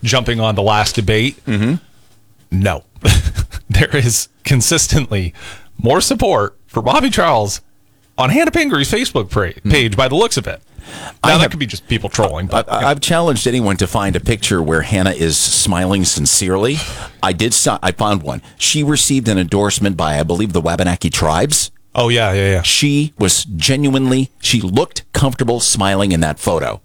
jumping on the last debate. No. There is consistently more support for Bobby Charles on Hannah Pingree's Facebook page by the looks of it. Now, that could be just people trolling. But I've challenged anyone to find a picture where Hannah is smiling sincerely. I found one. She received an endorsement by, I believe, the Wabanaki tribes. Oh, yeah. She was she looked comfortable smiling in that photo.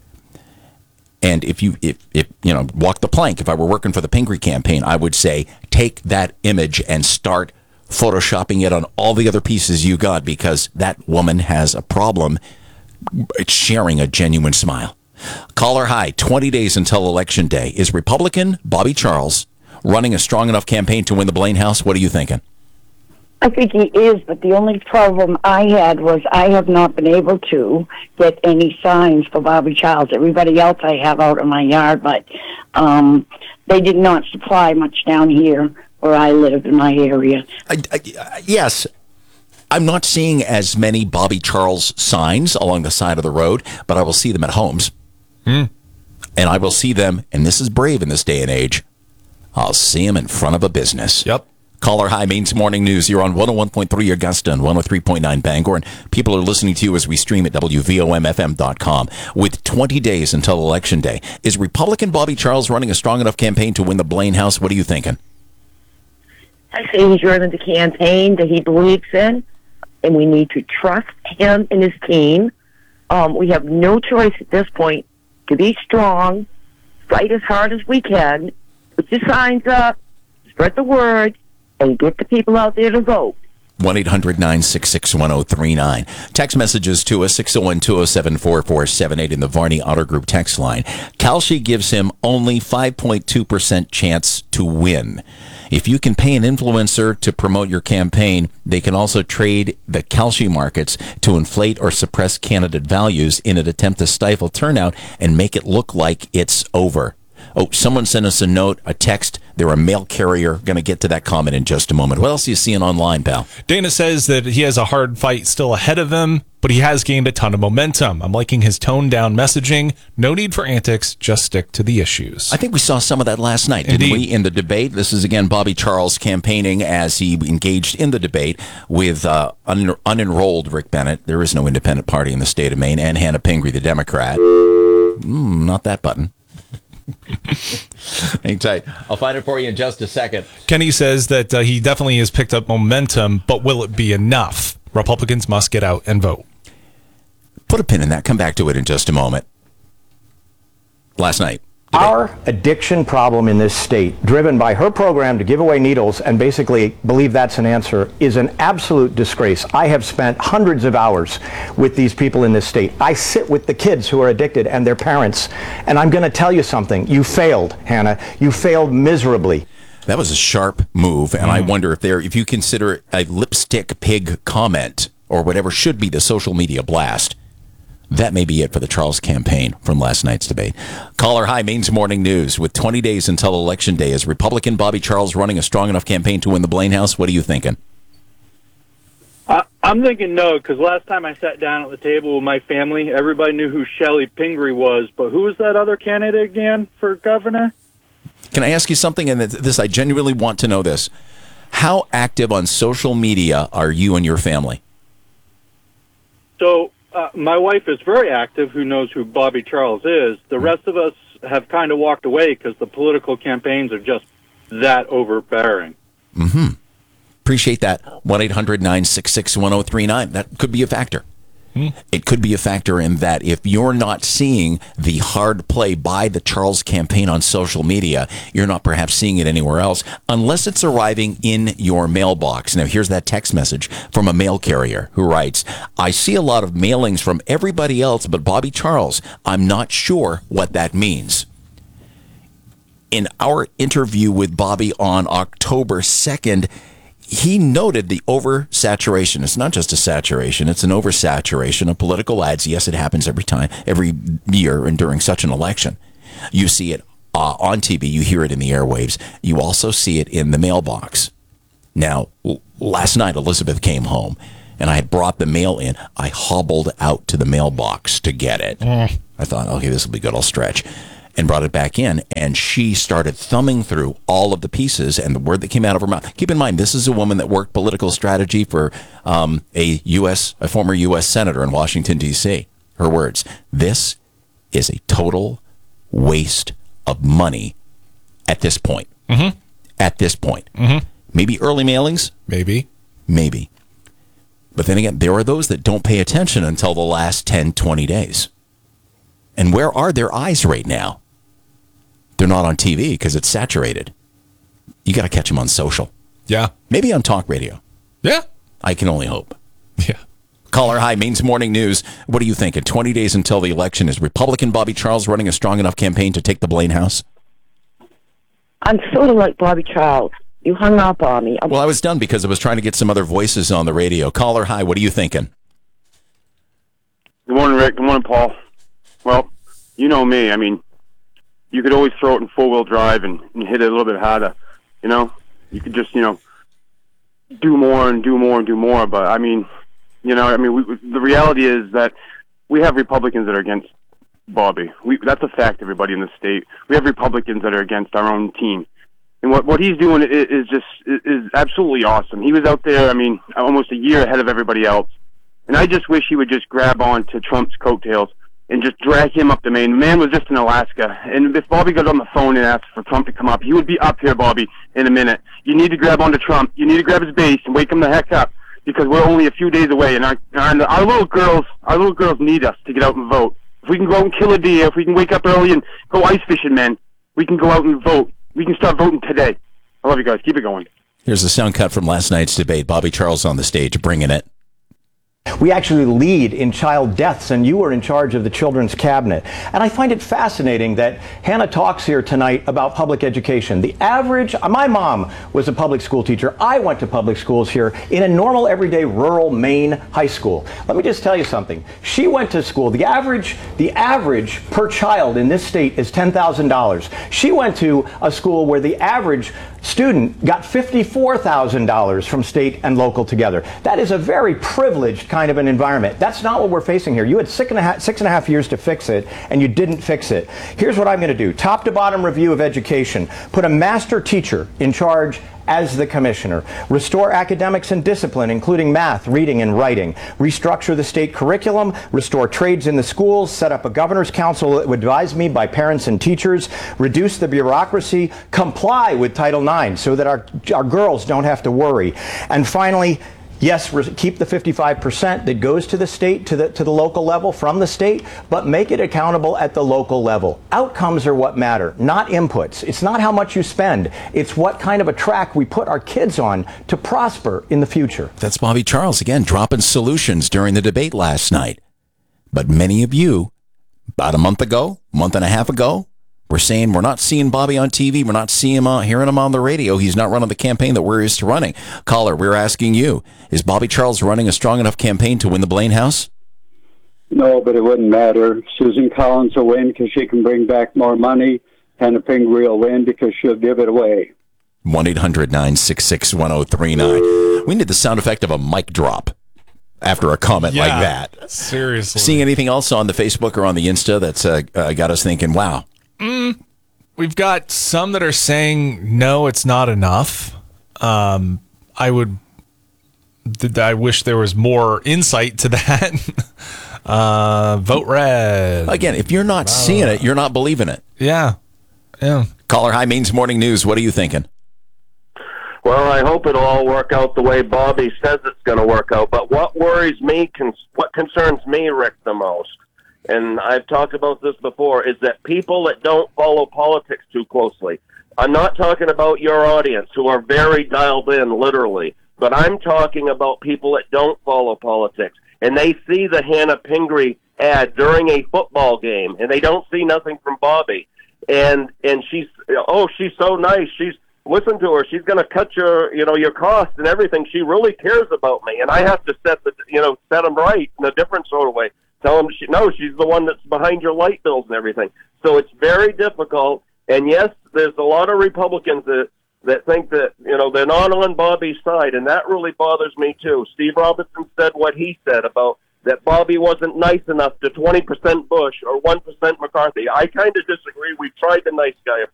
And if you walk the plank, if I were working for the Pingree campaign, I would say, take that image and start photoshopping it on all the other pieces you got, because that woman has a problem sharing a genuine smile. Caller high, 20 days until Election Day. Is Republican Bobby Charles running a strong enough campaign to win the Blaine House? What are you thinking? I think he is, but the only problem I had was I have not been able to get any signs for Bobby Charles. Everybody else I have out in my yard, but they did not supply much down here where I live in my area. Yes. I'm not seeing as many Bobby Charles signs along the side of the road, but I will see them at homes. And I will see them, and this is brave in this day and age, I'll see them in front of a business. Yep. Caller High Maine's Morning News. You're on 101.3 Augusta and 103.9 Bangor, and people are listening to you as we stream at WVOMFM.com. With 20 days until Election Day, is Republican Bobby Charles running a strong enough campaign to win the Blaine House? What are you thinking? I say he's running the campaign that he believes in, and we need to trust him and his team. We have no choice at this point to be strong, fight as hard as we can, put your signs up, spread the word, and get the people out there to vote. 1-800-966-1039. Text messages to us, 601-207-4478 in the Varney Auto Group text line. Kalshi gives him only 5.2% chance to win. If you can pay an influencer to promote your campaign, they can also trade the Kalshi markets to inflate or suppress candidate values in an attempt to stifle turnout and make it look like it's over. Oh, someone sent us a note, a text. They're a mail carrier. Going to get to that comment in just a moment. What else are you seeing online, pal? Dana says that he has a hard fight still ahead of him, but he has gained a ton of momentum. I'm liking his toned-down messaging. No need for antics. Just stick to the issues. I think we saw some of that last night, didn't we, in the debate? This is, again, Bobby Charles campaigning as he engaged in the debate with unenrolled Rick Bennett. There is no independent party in the state of Maine, and Hannah Pingree, the Democrat. Not that button. Hang tight. I'll find it for you in just a second. Kenny says that he definitely has picked up momentum, but will it be enough? Republicans must get out and vote. Put a pin in that. Come back to it in just a moment. Last night. Our addiction problem in this state, driven by her program to give away needles and basically believe that's an answer, is an absolute disgrace. I have spent hundreds of hours with these people in this state. I sit with the kids who are addicted and their parents, and I'm going to tell you something. You failed, Hannah. You failed miserably. That was a sharp move, and I wonder if you consider a lipstick pig comment or whatever should be the social media blast. That may be it for the Charles campaign from last night's debate. Caller High, Maine's Morning News. With 20 days until Election Day, is Republican Bobby Charles running a strong enough campaign to win the Blaine House? What are you thinking? I'm thinking no, because last time I sat down at the table with my family, everybody knew who Shelley Pingree was, but who was that other candidate again for governor? Can I ask you something? And this, I genuinely want to know this. How active on social media are you and your family? So, my wife is very active, who knows who Bobby Charles is. The rest of us have kind of walked away because the political campaigns are just that overbearing. Appreciate that. 1-800-966-1039. That could be a factor. It could be a factor in that if you're not seeing the hard play by the Charles campaign on social media, you're not perhaps seeing it anywhere else, unless it's arriving in your mailbox. Now, here's that text message from a mail carrier who writes, I see a lot of mailings from everybody else but Bobby Charles. I'm not sure what that means. In our interview with Bobby on October 2nd, he noted the oversaturation. It's not just a saturation, it's an oversaturation of political ads. Yes, it happens every year and during such an election. You see it on TV, you hear it in the airwaves. You also see it in the mailbox. Now, last night, Elizabeth came home, and I had brought the mail in. I hobbled out to the mailbox to get it. I thought, okay, this will be good, I'll stretch. and brought it back in, and she started thumbing through all of the pieces, and the word that came out of her mouth. Keep in mind, this is a woman that worked political strategy for a former U.S. senator in Washington, D.C. Her words: "This is a total waste of money at this point." Mm-hmm. At this point. Mm-hmm. Maybe early mailings? Maybe. But then again, there are those that don't pay attention until the last 10, 20 days. And where are their eyes right now? They're not on TV because it's saturated. You got to catch them on social. Yeah. Maybe on talk radio. Yeah. I can only hope. Yeah. Caller, hi, Maine's Morning News. What are you thinking? 20 days until the election. Is Republican Bobby Charles running a strong enough campaign to take the Blaine House? I'm sort of like Bobby Charles. You hung up on me. Well, I was done because I was trying to get some other voices on the radio. Caller, hi, what are you thinking? Good morning, Rick. Good morning, Paul. Well, you know me. I mean, you could always throw it in four-wheel drive and hit it a little bit harder. You know, you could just, do more and do more and do more. But I mean, the reality is that we have Republicans that are against Bobby. That's a fact, everybody in the state. We have Republicans that are against our own team. And what he's doing is absolutely awesome. He was out there, almost a year ahead of everybody else. And I just wish he would just grab on to Trump's coattails and just drag him up to Maine. The man was just in Alaska. And if Bobby got on the phone and asked for Trump to come up, he would be up here, Bobby, in a minute. You need to grab onto Trump. You need to grab his base and wake him the heck up, because we're only a few days away. And our little girls need us to get out and vote. If we can go out and kill a deer, if we can wake up early and go ice fishing, man, we can go out and vote. We can start voting today. I love you guys. Keep it going. Here's a sound cut from last night's debate. Bobby Charles on the stage, bringing it. We actually lead in child deaths, and you are in charge of the Children's Cabinet. And I find it fascinating that Hannah talks here tonight about public education. The average, my mom was a public school teacher. I went to public schools here in a normal, everyday, rural Maine high school. Let me just tell you something. She went to school. The average per child in this state is $10,000. She went to a school where the average student got $54,000 from state and local together. That is a very privileged kind of an environment. That's not what we're facing here. You had six and a half years to fix it, and you didn't fix it. Here's what I'm going to do. Top to bottom review of education. Put a master teacher in charge as the commissioner. Restore academics and discipline, including math, reading, and writing. Restructure the state curriculum. Restore trades in the schools. Set up a governor's council that would advise me by parents and teachers. Reduce the bureaucracy. Comply with Title IX so that our girls don't have to worry. And finally, yes, keep the 55% that goes to the state, to the local level from the state, but make it accountable at the local level. Outcomes are what matter, not inputs. It's not how much you spend. It's what kind of a track we put our kids on to prosper in the future. That's Bobby Charles, again, dropping solutions during the debate last night. But many of you, about a month and a half ago, were saying we're not seeing Bobby on TV. We're not hearing him on the radio. He's not running the campaign that we're used to running. Caller, we're asking you, is Bobby Charles running a strong enough campaign to win the Blaine House? No, but it wouldn't matter. Susan Collins will win because she can bring back more money. Hannah Pingree will win because she'll give it away. 1-800-966-1039. We need the sound effect of a mic drop after a comment like that. Seriously. Seeing anything else on the Facebook or on the Insta that's got us thinking, wow. We've got some that are saying, no, it's not enough. I wish there was more insight to that. Vote red. Again, if you're not seeing it, you're not believing it. Yeah. Caller, hi, Maine's Morning News. What are you thinking? Well, I hope it'll all work out the way Bobby says it's going to work out. But what worries me, what concerns me, Rick, the most, and I've talked about this before, is that people that don't follow politics too closely. I'm not talking about your audience, who are very dialed in, literally, but I'm talking about people that don't follow politics, and they see the Hannah Pingree ad during a football game, and they don't see nothing from Bobby. And she's so nice. Listen to her. She's going to cut your costs and everything. She really cares about me, and I have to set them right in a different sort of way. Tell them she's the one that's behind your light bills and everything. So it's very difficult. And yes, there's a lot of Republicans that think that, they're not on Bobby's side. And that really bothers me too. Steve Robinson said what he said about, that Bobby wasn't nice enough to 20% Bush or 1% McCarthy. I kind of disagree. We've tried the nice guy